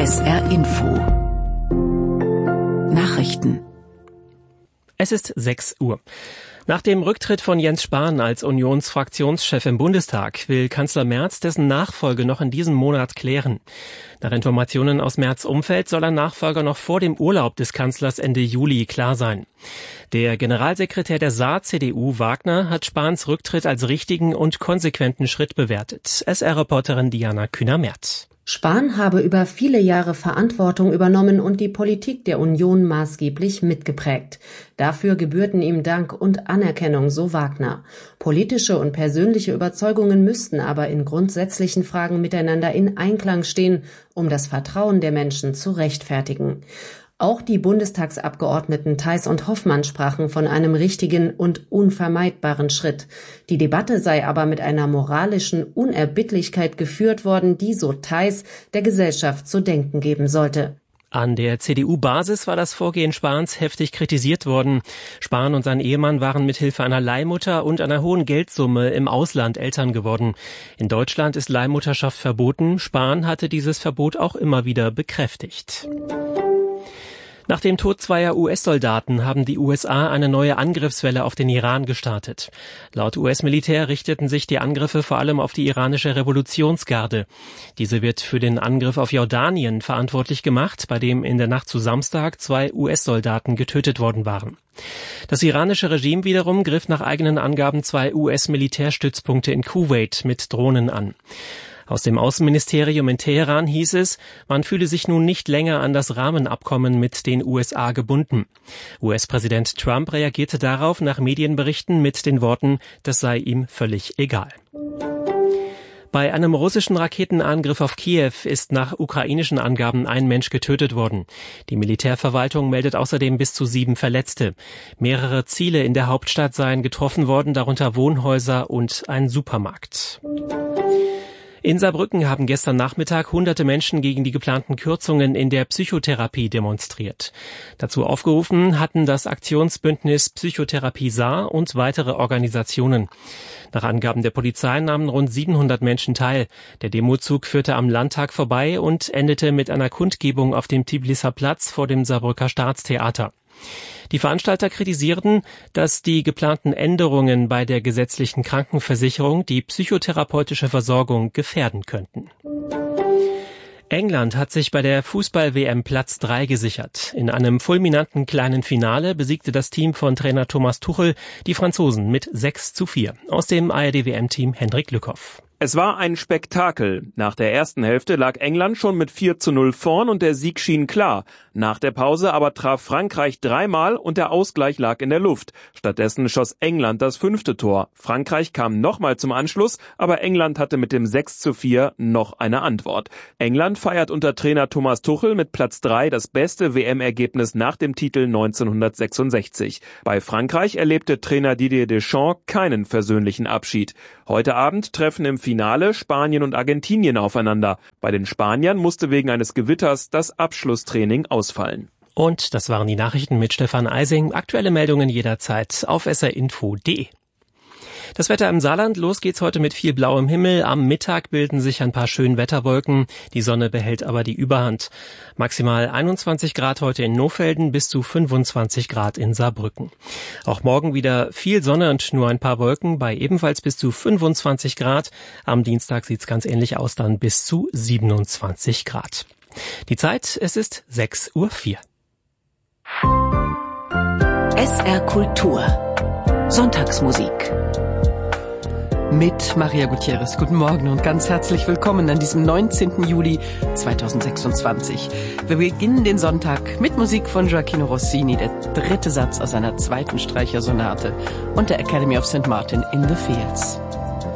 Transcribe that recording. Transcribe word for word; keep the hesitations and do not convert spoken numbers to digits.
S R Info Nachrichten. Es ist sechs Uhr. Nach dem Rücktritt von Jens Spahn als Unionsfraktionschef im Bundestag will Kanzler Merz dessen Nachfolge noch in diesem Monat klären. Nach Informationen aus Merz' Umfeld soll ein Nachfolger noch vor dem Urlaub des Kanzlers Ende Juli klar sein. Der Generalsekretär der Saar C D U, Wagner, hat Spahns Rücktritt als richtigen und konsequenten Schritt bewertet. S R-Reporterin Diana Kühner-Merz. Spahn habe über viele Jahre Verantwortung übernommen und die Politik der Union maßgeblich mitgeprägt. Dafür gebührten ihm Dank und Anerkennung, so Wagner. Politische und persönliche Überzeugungen müssten aber in grundsätzlichen Fragen miteinander in Einklang stehen, um das Vertrauen der Menschen zu rechtfertigen. Auch die Bundestagsabgeordneten Theis und Hoffmann sprachen von einem richtigen und unvermeidbaren Schritt. Die Debatte sei aber mit einer moralischen Unerbittlichkeit geführt worden, die, so Theis, der Gesellschaft zu denken geben sollte. An der C D U-Basis war das Vorgehen Spahns heftig kritisiert worden. Spahn und sein Ehemann waren mithilfe einer Leihmutter und einer hohen Geldsumme im Ausland Eltern geworden. In Deutschland ist Leihmutterschaft verboten. Spahn hatte dieses Verbot auch immer wieder bekräftigt. Nach dem Tod zweier U S-Soldaten haben die U S A eine neue Angriffswelle auf den Iran gestartet. Laut U S-Militär richteten sich die Angriffe vor allem auf die iranische Revolutionsgarde. Diese wird für den Angriff auf Jordanien verantwortlich gemacht, bei dem in der Nacht zu Samstag zwei U S-Soldaten getötet worden waren. Das iranische Regime wiederum griff nach eigenen Angaben zwei U S-Militärstützpunkte in Kuwait mit Drohnen an. Aus dem Außenministerium in Teheran hieß es, man fühle sich nun nicht länger an das Rahmenabkommen mit den U S A gebunden. U S-Präsident Trump reagierte darauf nach Medienberichten mit den Worten, das sei ihm völlig egal. Bei einem russischen Raketenangriff auf Kiew ist nach ukrainischen Angaben ein Mensch getötet worden. Die Militärverwaltung meldet außerdem bis zu sieben Verletzte. Mehrere Ziele in der Hauptstadt seien getroffen worden, darunter Wohnhäuser und ein Supermarkt. In Saarbrücken haben gestern Nachmittag hunderte Menschen gegen die geplanten Kürzungen in der Psychotherapie demonstriert. Dazu aufgerufen hatten das Aktionsbündnis Psychotherapie Saar und weitere Organisationen. Nach Angaben der Polizei nahmen rund siebenhundert Menschen teil. Der Demozug führte am Landtag vorbei und endete mit einer Kundgebung auf dem Tbiliser Platz vor dem Saarbrücker Staatstheater. Die Veranstalter kritisierten, dass die geplanten Änderungen bei der gesetzlichen Krankenversicherung die psychotherapeutische Versorgung gefährden könnten. England hat sich bei der Fußball-W M Platz drei gesichert. In einem fulminanten kleinen Finale besiegte das Team von Trainer Thomas Tuchel die Franzosen mit sechs zu vier. Aus dem A R D-W M-Team Hendrik Lückhoff. Es war ein Spektakel. Nach der ersten Hälfte lag England schon mit vier zu null vorn und der Sieg schien klar. Nach der Pause aber traf Frankreich dreimal und der Ausgleich lag in der Luft. Stattdessen schoss England das fünfte Tor. Frankreich kam nochmal zum Anschluss, aber England hatte mit dem sechs zu vier noch eine Antwort. England feiert unter Trainer Thomas Tuchel mit Platz drei das beste W M-Ergebnis nach dem Titel neunzehnhundertsechsundsechzig. Bei Frankreich erlebte Trainer Didier Deschamps keinen versöhnlichen Abschied. Heute Abend treffen im Finale Spanien und Argentinien aufeinander. Bei den Spaniern musste wegen eines Gewitters das Abschlusstraining ausfallen. Und das waren die Nachrichten mit Stefan Eising. Aktuelle Meldungen jederzeit auf s r info punkt d e. Das Wetter im Saarland, los geht's heute mit viel blauem Himmel. Am Mittag bilden sich ein paar Schönwetterwolken. Die Sonne behält aber die Überhand. Maximal einundzwanzig Grad heute in Nohfelden, bis zu fünfundzwanzig Grad in Saarbrücken. Auch morgen wieder viel Sonne und nur ein paar Wolken bei ebenfalls bis zu fünfundzwanzig Grad. Am Dienstag sieht's ganz ähnlich aus, dann bis zu siebenundzwanzig Grad. Die Zeit, es ist sechs Uhr vier. S R Kultur. Sonntagsmusik. Mit Maria Gutierrez. Guten Morgen und ganz herzlich willkommen an diesem neunzehnten Juli zweitausendsechsundzwanzig. Wir beginnen den Sonntag mit Musik von Gioacchino Rossini, der dritte Satz aus seiner zweiten Streichersonate und der Academy of Saint Martin in the Fields.